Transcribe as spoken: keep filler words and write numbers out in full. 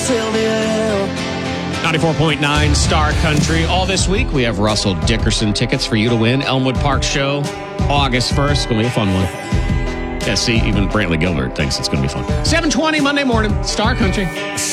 ninety-four point nine Star Country. All this week, we have Russell Dickerson tickets for you to win. Elmwood Park Show, August first. It's going to be a fun one. Yeah, see, even Brantley Gilbert thinks it's going to be fun. seven twenty Monday morning, Star Country.